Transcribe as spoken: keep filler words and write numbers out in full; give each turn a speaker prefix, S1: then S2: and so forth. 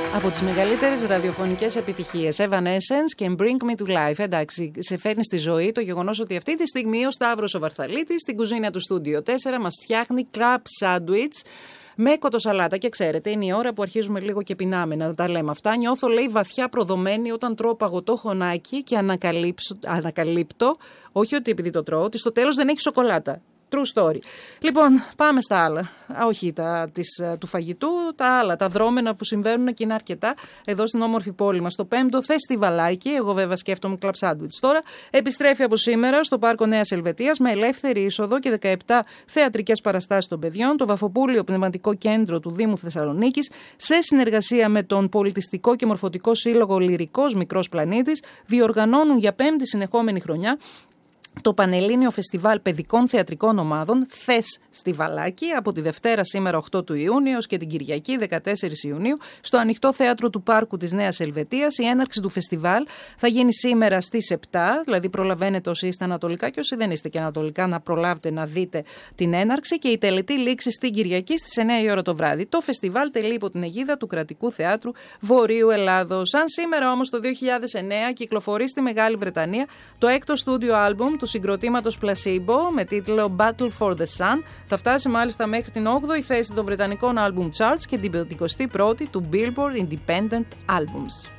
S1: Από τις μεγαλύτερες ραδιοφωνικές επιτυχίες, Evanescence και Bring Me to Life. Εντάξει, σε φέρνει στη ζωή το γεγονός ότι αυτή τη στιγμή ο Σταύρος ο Βαρθαλίτης στην κουζίνα του Studio τέσσερα μας φτιάχνει crab sandwich με κοτοσαλάτα. Και ξέρετε, είναι η ώρα που αρχίζουμε λίγο και πεινάμε να τα λέμε αυτά. Νιώθω, λέει, βαθιά προδομένη όταν τρώω παγωτό χωνάκι και ανακαλύπτω, όχι ότι επειδή το τρώω, ότι στο τέλος δεν έχει σοκολάτα. True story. Λοιπόν, πάμε στα άλλα. Α, όχι τα, της, του φαγητού, τα άλλα, τα δρόμενα που συμβαίνουν και είναι αρκετά εδώ στην όμορφη πόλη μας. Το πέμπτο φεστιβαλάκι, εγώ βέβαια σκέφτομαι κλαμπ σάντουιτς τώρα, επιστρέφει από σήμερα στο Πάρκο Νέας Ελβετίας με ελεύθερη είσοδο και δεκαεπτά θεατρικές παραστάσεις των παιδιών. Το Βαφοπούλιο Πνευματικό Κέντρο του Δήμου Θεσσαλονίκης, σε συνεργασία με τον Πολιτιστικό και Μορφωτικό Σύλλογο Λυρικός Μικρός Πλανήτης, διοργανώνουν για πέμπτη συνεχόμενη χρονιά το Πανελλήνιο Φεστιβάλ Παιδικών Θεατρικών Ομάδων Φεστιβαλάκι από τη Δευτέρα σήμερα οκτώ του Ιούνιου έως και την Κυριακή δεκατέσσερις Ιουνίου στο Ανοιχτό Θέατρο του Πάρκου της Νέας Ελβετίας. Η έναρξη του φεστιβάλ θα γίνει σήμερα στις επτά, δηλαδή προλαβαίνετε όσοι είστε ανατολικά και όσοι δεν είστε και ανατολικά να προλάβετε να δείτε την έναρξη, και η τελετή λήξη στην Κυριακή στις εννιά η ώρα το βράδυ. Το φεστιβάλ τελεί υπό την αιγίδα του Κρατικού Θεάτρου Βορείου Ελλάδος. Αν σήμερα όμως το δύο χιλιάδες εννέα κυκλοφορεί στη Μεγάλη Βρετανία το έκτο στούντιο άλμπουμ του συγκροτήματος Placebo με τίτλο Battle for the Sun, θα φτάσει μάλιστα μέχρι την όγδοη θέση των Βρετανικών Album Charts και την πενηκοστή πρώτη του Billboard Independent Albums.